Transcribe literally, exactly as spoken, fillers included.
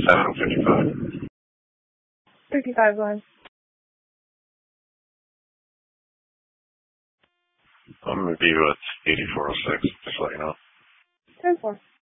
seven fifty-five. fifty-five line. I'm going to be with eighty-four oh six, just let you know. ten four.